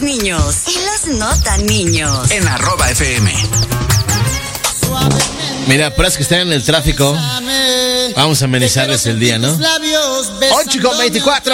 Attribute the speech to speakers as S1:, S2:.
S1: niños y los no tan niños.
S2: En @FM.
S3: Mira, para los que están en el tráfico, vamos a amenizarles el día, ¿no? 8:24.